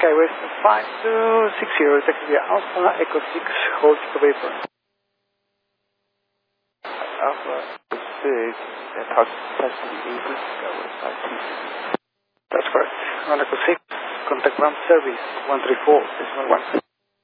Skywest 5260, taxi via Alpha Echo 6, hold to vapor. Alpha 6, and touch to the English, Skywest 5260. That's correct. On Echo 6, contact ground service 134.1.